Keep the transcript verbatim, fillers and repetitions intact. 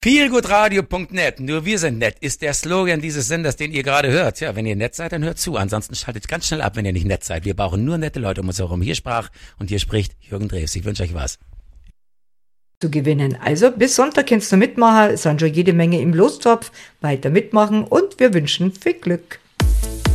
feelgoodradio punkt net, nur wir sind nett, ist der Slogan dieses Senders, den ihr gerade hört. Ja, wenn ihr nett seid, dann hört zu. Ansonsten schaltet ganz schnell ab, wenn ihr nicht nett seid. Wir brauchen nur nette Leute um uns herum. Hier sprach und hier spricht Jürgen Drews. Ich wünsche euch was. Zu gewinnen. Also bis Sonntag kannst du mitmachen. Es sind schon jede Menge im Lostopf. Weiter mitmachen und wir wünschen viel Glück.